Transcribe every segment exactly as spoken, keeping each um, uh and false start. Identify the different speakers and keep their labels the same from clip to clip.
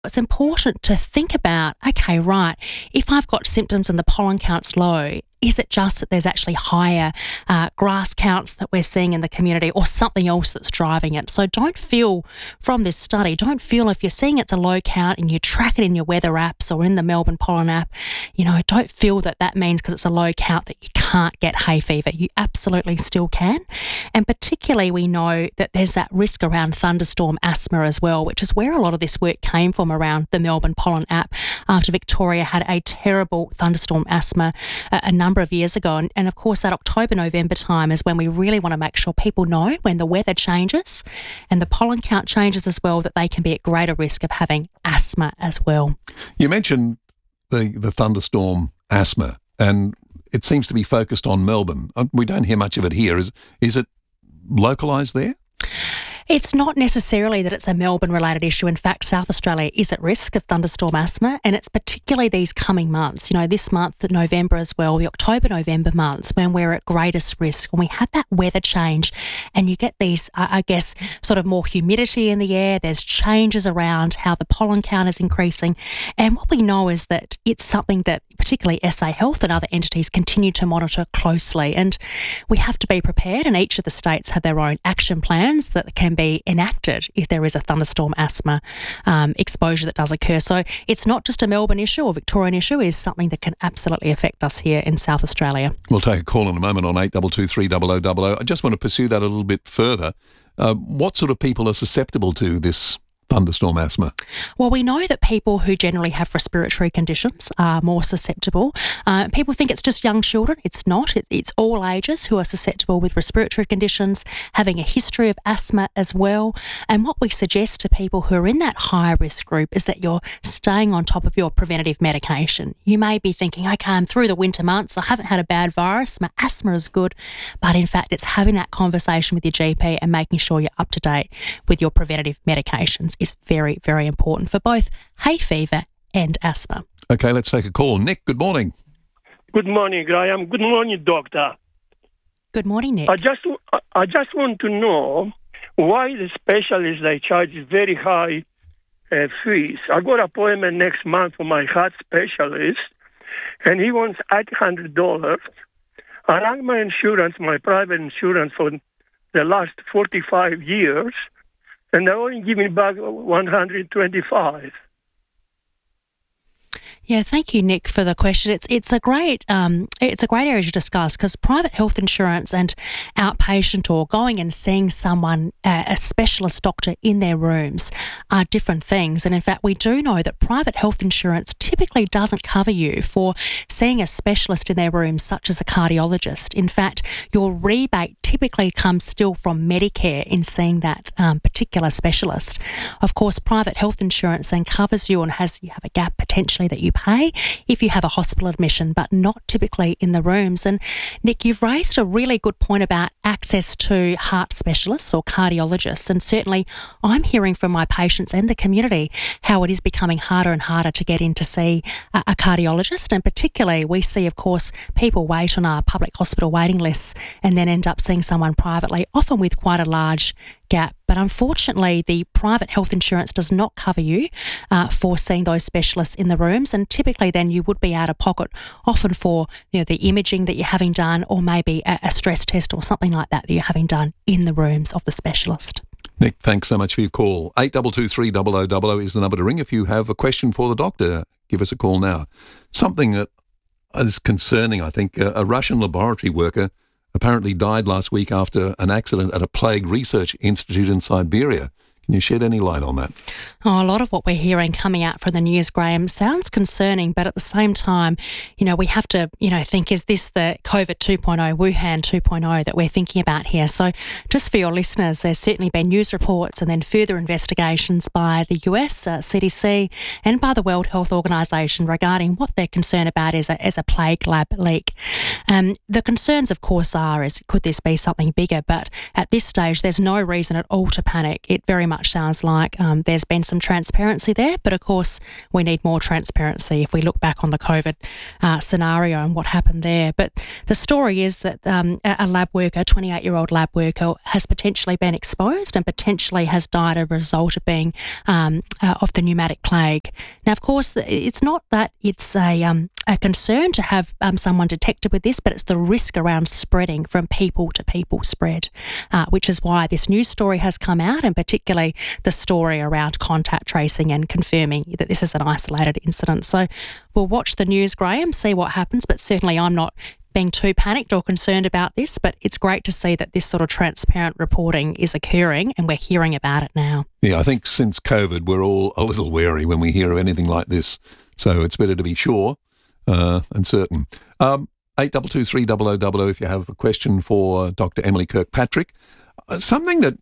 Speaker 1: It's important to think about, okay, right, if I've got symptoms and the pollen count's low, is it just that there's actually higher uh, grass counts that we're seeing in the community or something else that's driving it? So don't feel from this study, don't feel if you're seeing it's a low count and you track it in your weather apps or in the Melbourne Pollen app, you know, don't feel that that means because it's a low count that you can't get hay fever. You absolutely still can. And particularly we know that there's that risk around thunderstorm asthma as well, which is where a lot of this work came from around the Melbourne Pollen app after Victoria had a terrible thunderstorm asthma a, a number of years ago. And, and of course, that October, November time is when we really want to make sure people know when the weather changes and the pollen count changes as well, that they can be at greater risk of having asthma as well.
Speaker 2: You mentioned the, the thunderstorm asthma, and it seems to be focused on Melbourne. We don't hear much of it here. Is, is it localised there?
Speaker 1: It's not necessarily that it's a Melbourne-related issue. In fact, South Australia is at risk of thunderstorm asthma, and it's particularly these coming months, you know, this month, November as well, the October-November months, when we're at greatest risk, when we have that weather change and you get these, uh, I guess, sort of more humidity in the air, there's changes around how the pollen count is increasing. And what we know is that it's something that particularly S A Health and other entities continue to monitor closely. And we have to be prepared, and each of the states have their own action plans that can be enacted if there is a thunderstorm asthma um, exposure that does occur. So it's not just a Melbourne issue or Victorian issue, it is something that can absolutely affect us here in South Australia.
Speaker 2: We'll take a call in a moment on eight two two three zero zero zero zero. I just want to pursue that a little bit further. Uh, what sort of people are susceptible to this thunderstorm asthma?
Speaker 1: Well, we know that people who generally have respiratory conditions are more susceptible. Uh, people think it's just young children. It's not. It, it's all ages who are susceptible with respiratory conditions, having a history of asthma as well. And what we suggest to people who are in that high risk group is that you're staying on top of your preventative medication. You may be thinking, okay, I'm through the winter months, I haven't had a bad virus, my asthma is good. But in fact, it's having that conversation with your G P and making sure you're up to date with your preventative medications is very, very important for both hay fever and asthma.
Speaker 2: Okay, let's take a call. Nick, good morning.
Speaker 3: Good morning, Graham. Good morning, doctor.
Speaker 1: Good morning, Nick.
Speaker 3: I just, I just want to know why the specialists, they charge very high uh, fees. I got an appointment next month for my heart specialist, and he wants eight hundred dollars. I rang my insurance, my private insurance, for the last forty-five years, and they only give me back one hundred twenty-five dollars.
Speaker 1: Yeah, thank you, Nick, for the question. It's it's a great um, it's a great area to discuss, because private health insurance and outpatient or going and seeing someone, uh, a specialist doctor in their rooms, are different things. And in fact, we do know that private health insurance typically doesn't cover you for seeing a specialist in their rooms, such as a cardiologist. In fact, your rebate typically comes still from Medicare in seeing that um, particular specialist. Of course, private health insurance then covers you and has you have a gap potentially that you pay if you have a hospital admission, but not typically in the rooms. And Nick, you've raised a really good point about access to heart specialists or cardiologists, and certainly I'm hearing from my patients and the community how it is becoming harder and harder to get in to see a, a cardiologist. And particularly we see, of course, people wait on our public hospital waiting lists and then end up seeing someone privately, often with quite a large gap. But unfortunately, the private health insurance does not cover you uh, for seeing those specialists in the rooms, and typically then you would be out of pocket often for, you know, the imaging that you're having done, or maybe a, a stress test or something like that that you're having done in the rooms of the specialist.
Speaker 2: Nick, thanks so much for your call. eight two two three zero zero zero zero is the number to ring if you have a question for the doctor. Give us a call now. Something that is concerning, I think, a, a Russian laboratory worker apparently died last week after an accident at a plague research institute in Siberia. Can you shed any light on that?
Speaker 1: Oh, a lot of what we're hearing coming out from the news, Graham, sounds concerning, but at the same time, you know, we have to, you know, think, is this the COVID two point oh, Wuhan two point oh that we're thinking about here? So just for your listeners, there's certainly been news reports and then further investigations by the U S, uh, C D C, and by the World Health Organization regarding what they're concerned about as a, as a plague lab leak. Um, the concerns, of course, are, is could this be something bigger? But at this stage, there's no reason at all to panic. It very much much sounds like um, there's been some transparency there, but of course we need more transparency if we look back on the COVID uh, scenario and what happened there. But the story is that um, a lab worker, twenty-eight-year-old lab worker, has potentially been exposed and potentially has died as a result of being um, uh, of the pneumatic plague. Now, of course, it's not that it's a um, a concern to have um, someone detected with this, but it's the risk around spreading from people to people spread, uh, which is why this news story has come out, and particularly the story around contact tracing and confirming that this is an isolated incident. So we'll watch the news, Graham, see what happens, but certainly I'm not being too panicked or concerned about this, but it's great to see that this sort of transparent reporting is occurring and we're hearing about it now.
Speaker 2: Yeah, I think since COVID, we're all a little wary when we hear of anything like this. So it's better to be sure uh, and certain. Um, eight two two three zero zero zero zero if you have a question for Doctor Emily Kirkpatrick. Uh, something that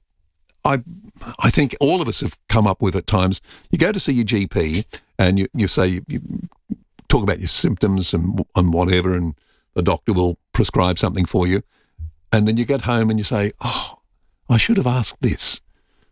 Speaker 2: I I think all of us have come up with at times. You go to see your G P and you, you say, you, you talk about your symptoms and, and whatever, and the doctor will prescribe something for you. And then you get home and you say, oh, I should have asked this.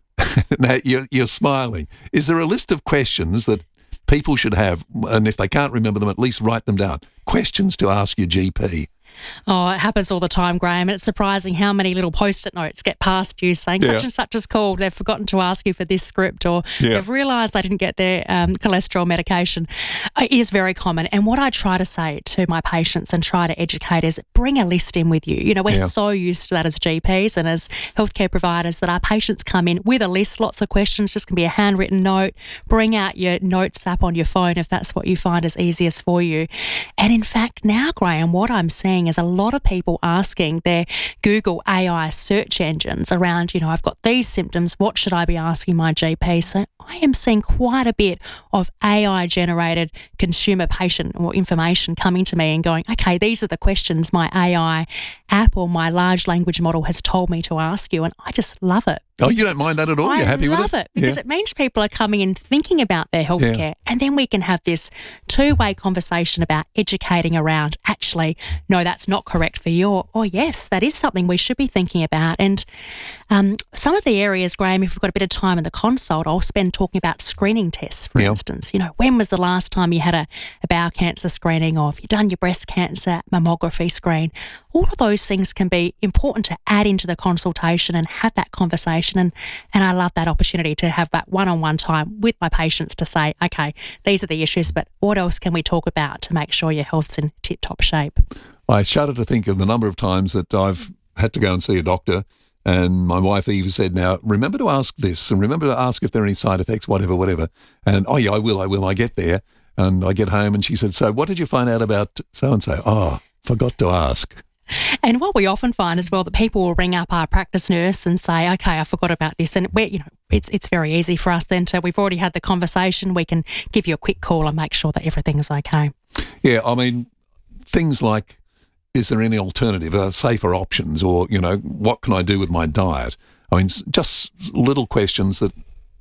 Speaker 2: Now, you're, you're smiling. Is there a list of questions that people should have, and if they can't remember them, at least write them down? Questions to ask your G P.
Speaker 1: Oh, it happens all the time, Graham. And it's surprising how many little post-it notes get past you saying
Speaker 2: Yeah.
Speaker 1: such and such is called. They've forgotten to ask you for this script, or
Speaker 2: Yeah.
Speaker 1: they've realised they didn't get their um, cholesterol medication. It is very common. And what I try to say to my patients and try to educate is bring a list in with you. You know, we're
Speaker 2: Yeah.
Speaker 1: so used to that as G Ps and as healthcare providers that our patients come in with a list, lots of questions, just can be a handwritten note. Bring out your notes app on your phone if that's what you find is easiest for you. And in fact, now, Graham, what I'm seeing is a lot of people asking their Google A I search engines around, you know, I've got these symptoms, what should I be asking my G P? So I am seeing quite a bit of A I-generated consumer patient or information coming to me and going, okay, these are the questions my A I app or my large language model has told me to ask you, and I just love it.
Speaker 2: Oh, you don't mind that at all?
Speaker 1: I
Speaker 2: You're happy with it?
Speaker 1: love it because
Speaker 2: Yeah.
Speaker 1: it means people are coming and thinking about their healthcare,
Speaker 2: Yeah.
Speaker 1: and then we can have this two-way conversation about educating around, actually, no, that's not correct for you, or, or yes, that is something we should be thinking about. And um, some of the areas, Graham, if we've got a bit of time in the consult, I'll spend talking about screening tests, for
Speaker 2: Yeah.
Speaker 1: instance. You know, when was the last time you had a, a bowel cancer screening, or if you've done your breast cancer mammography screen? All of those things can be important to add into the consultation and have that conversation. And, and I love that opportunity to have that one-on-one time with my patients to say, okay, these are the issues, but what else can we talk about to make sure your health's in tip-top shape?
Speaker 2: I shudder to think of the number of times that I've had to go and see a doctor, and my wife Eve said, now, remember to ask this, and remember to ask if there are any side effects, whatever, whatever. And, oh, yeah, I will, I will. I get there, and I get home, and she said, so what did you find out about so-and-so? Oh, forgot to ask.
Speaker 1: And what we often find as well, that people will ring up our practice nurse and say, okay, I forgot about this. And we're, you know, it's it's very easy for us then to, we've already had the conversation, we can give you a quick call and make sure that everything is okay.
Speaker 2: Yeah, I mean, things like, is there any alternative, uh, safer options, or, you know, what can I do with my diet? I mean, s- just little questions that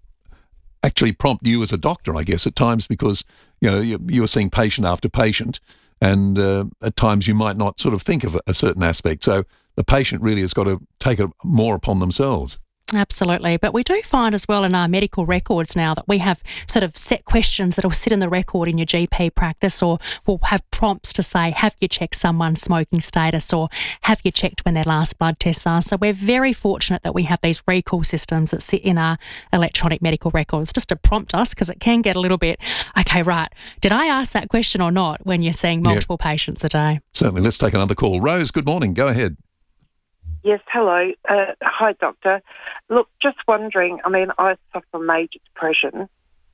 Speaker 2: actually prompt you as a doctor, I guess, at times, because, you know, you, you're seeing patient after patient, and uh, at times you might not sort of think of a, a certain aspect. So the patient really has got to take it more upon themselves.
Speaker 1: Absolutely. But we do find as well in our medical records now that we have sort of set questions that will sit in the record in your G P practice, or we'll have prompts to say, have you checked someone's smoking status, or have you checked when their last blood tests are? So we're very fortunate that we have these recall systems that sit in our electronic medical records just to prompt us, because it can get a little bit, okay, right, did I ask that question or not when you're seeing multiple yeah. patients a day?
Speaker 2: Certainly. Let's take another call. Rose, good morning. Go ahead.
Speaker 4: Yes, hello. Uh, hi, Doctor. Look, just wondering, I mean, I suffer major depression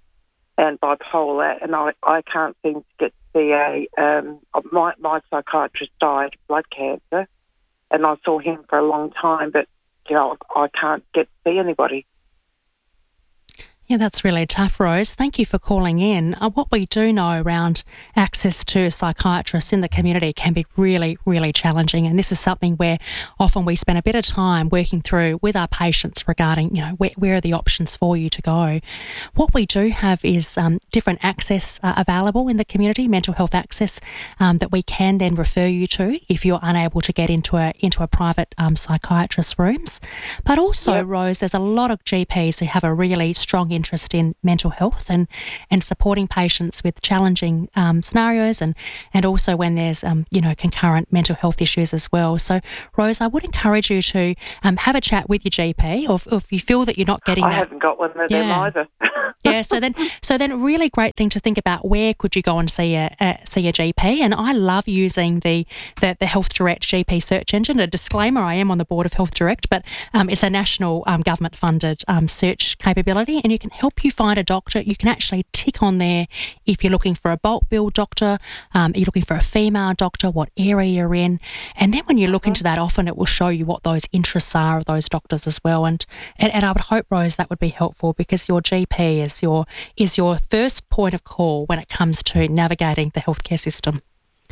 Speaker 4: and bipolar, and I, I can't seem to get to see a... Um, my, my psychiatrist died of blood cancer, and I saw him for a long time, but, you know, I can't get to see anybody.
Speaker 1: Yeah, that's really tough, Rose. Thank you for calling in. Uh, what we do know around access to psychiatrists in the community can be really, really challenging. And this is something where often we spend a bit of time working through with our patients regarding, you know, where, where are the options for you to go. What we do have is um, different access uh, available in the community, mental health access, um, that we can then refer you to if you're unable to get into a into a private um, psychiatrist's rooms. But also, yep. Rose, there's a lot of G Ps who have a really strong interest in mental health and, and supporting patients with challenging um, scenarios and, and also when there's, um, you know, concurrent mental health issues as well. So, Rose, I would encourage you to um, have a chat with your G P, or if, or if you feel that you're not getting
Speaker 4: I
Speaker 1: that.
Speaker 4: I haven't got one of them
Speaker 1: yeah.
Speaker 4: either.
Speaker 1: yeah, so then so then a really great thing to think about, where could you go and see a, a see a G P? And I love using the, the, the Health Direct G P search engine. A disclaimer, I am on the board of Health Direct, but um, it's a national um, government-funded um, search capability, and you can help you find a doctor. You can actually tick on there if you're looking for a bulk bill doctor, um, you're looking for a female doctor, what area you're in, and then when you look into that, often it will show you what those interests are of those doctors as well. And, and and I would hope, Rose, that would be helpful, because your G P is your is your first point of call when it comes to navigating the healthcare system.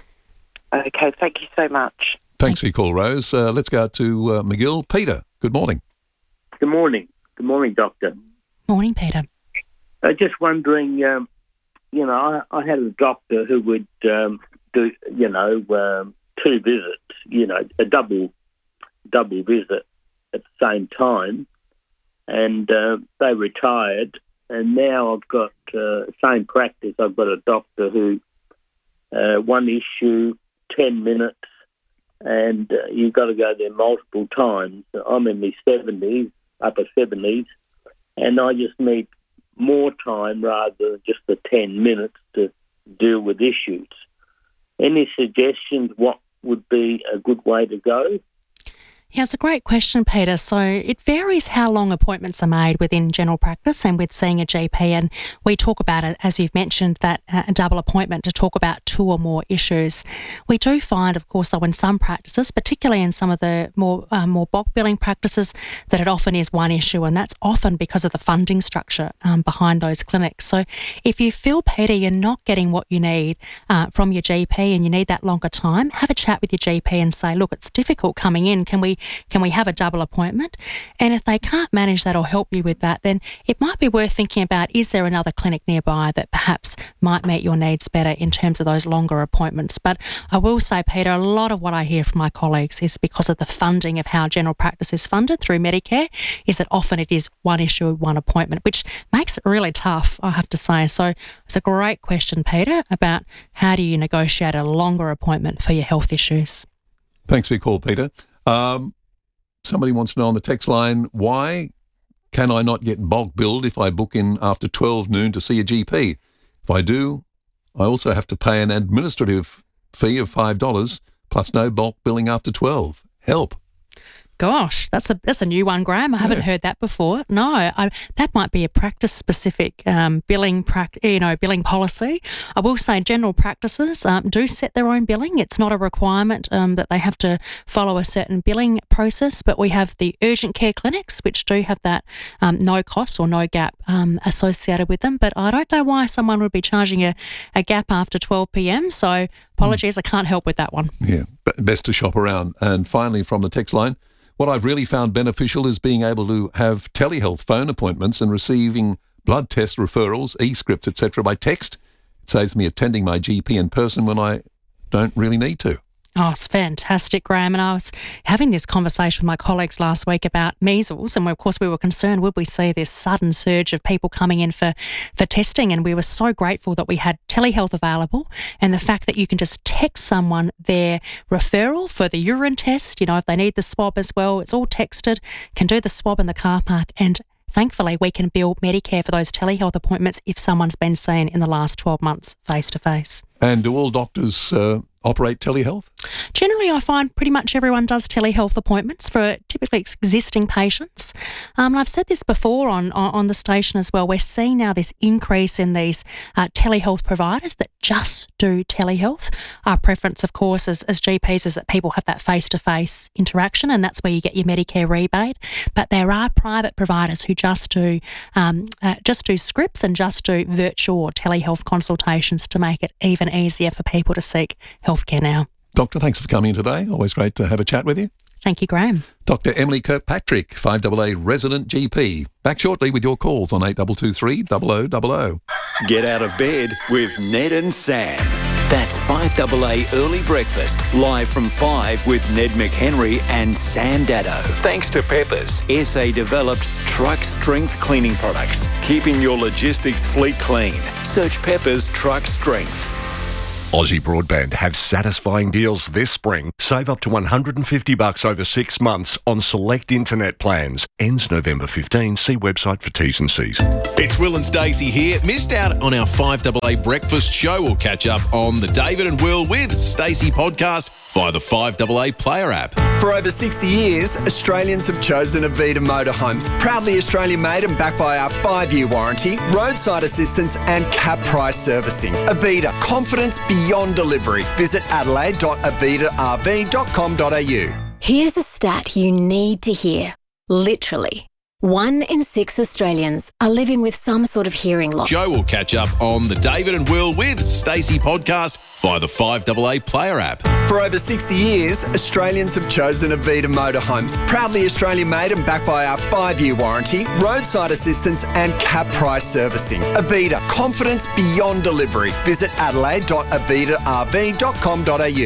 Speaker 4: Okay, thank you so much.
Speaker 2: Thanks for your call, Rose. Uh, let's go to uh, McGill. Peter, good morning.
Speaker 5: Good morning. Good morning, Doctor.
Speaker 1: Morning, Peter.
Speaker 5: I'm just wondering, um, you know, I, I had a doctor who would um, do, you know, um, two visits, you know, a double double visit at the same time, and uh, they retired, and now I've got uh, same practice. I've got a doctor who uh, one issue, ten minutes, and uh, you've got to go there multiple times. I'm in my seventies, upper seventies, and I just need more time rather than just the ten minutes to deal with issues. Any suggestions what would be a good way to go?
Speaker 1: Yeah, it's a great question, Peter. So it varies how long appointments are made within general practice and with seeing a G P. And we talk about it, as you've mentioned, that uh, a double appointment to talk about two or more issues. We do find, of course, though, in some practices, particularly in some of the more uh, more bulk billing practices, that it often is one issue, and that's often because of the funding structure um, behind those clinics. So if you feel, Peter, you're not getting what you need uh, from your G P and you need that longer time, have a chat with your G P and say, look, it's difficult coming in. Can we Can we have a double appointment? And if they can't manage that or help you with that, then it might be worth thinking about, is there another clinic nearby that perhaps might meet your needs better in terms of those longer appointments? But I will say, Peter, a lot of what I hear from my colleagues is because of the funding of how general practice is funded through Medicare, is that often it is one issue, one appointment, which makes it really tough, I have to say. So it's a great question, Peter, about how do you negotiate a longer appointment for your health issues?
Speaker 2: Thanks for your call, Peter. Um, Somebody wants to know on the text line, why can I not get bulk billed if I book in after twelve noon to see a G P? If I do, I also have to pay an administrative fee of five dollars plus no bulk billing after twelve. Help.
Speaker 1: Gosh, that's a that's a new one, Graham. I haven't
Speaker 2: Yeah.
Speaker 1: heard that before. No, I, that might be a practice-specific um, billing, prac, you know, billing policy. I will say, general practices um, do set their own billing. It's not a requirement um, that they have to follow a certain billing process. But we have the urgent care clinics, which do have that um, no cost or no gap um, associated with them. But I don't know why someone would be charging a, a gap after twelve p m. So apologies, I can't help with that one.
Speaker 2: Yeah, b- best to shop around. And finally, from the text line, what I've really found beneficial is being able to have telehealth phone appointments and receiving blood test referrals, e-scripts, et cetera by text. It saves me attending my G P in person when I don't really need to.
Speaker 1: Oh, it's fantastic, Graham. And I was having this conversation with my colleagues last week about measles. And of course, we were concerned, would we see this sudden surge of people coming in for, for testing? And we were so grateful that we had telehealth available, and the fact that you can just text someone their referral for the urine test. You know, if they need the swab as well, it's all texted, can do the swab in the car park. And thankfully, we can bill Medicare for those telehealth appointments if someone's been seen in the last twelve months face to face.
Speaker 2: And do all doctors uh, operate telehealth?
Speaker 1: Generally, I find pretty much everyone does telehealth appointments for typically existing patients. Um, and I've said this before on, on, on the station as well. We're seeing now this increase in these uh, telehealth providers that just do telehealth. Our preference, of course, as, as G Ps is that people have that face-to-face interaction, and that's where you get your Medicare rebate. But there are private providers who just do um, uh, just do scripts and just do virtual or telehealth consultations to make it even easier for people to seek healthcare now.
Speaker 2: Doctor, thanks for coming in today. Always great to have a chat with you.
Speaker 1: Thank you, Graham.
Speaker 2: Doctor Emily Kirkpatrick, five A A resident G P. Back shortly with your calls on eight two two three, double oh double oh.
Speaker 6: Get out of bed with Ned and Sam. That's five A A Early Breakfast, live from five with Ned McHenry and Sam Daddo. Thanks to Peppers, S A-developed truck strength cleaning products, keeping your logistics fleet clean. Search Peppers Truck Strength.
Speaker 7: Aussie Broadband have satisfying deals this spring. Save up to one hundred fifty bucks over six months on select internet plans. Ends November fifteenth. See website for T's and C's.
Speaker 8: It's Will and Stacey here. Missed out on our five A A breakfast show? We'll catch up on the David and Will with Stacey podcast via the five A A player app.
Speaker 9: For over sixty years, Australians have chosen Avita Motorhomes. Proudly Australian made and backed by our five-year warranty, roadside assistance and cap price servicing. Avita, confidence beyond delivery. Visit adelaide dot avita r v dot com dot a u.
Speaker 10: Here's a stat you need to hear. Literally, one in six Australians are living with some sort of hearing loss.
Speaker 8: Joe will catch up on the David and Will with Stacey podcast via the five A A player app.
Speaker 9: For over sixty years, Australians have chosen Avita Motorhomes. Proudly Australian made and backed by our five-year warranty, roadside assistance and cap price servicing. Avita, confidence beyond delivery. Visit adelaide dot avita r v dot com dot a u.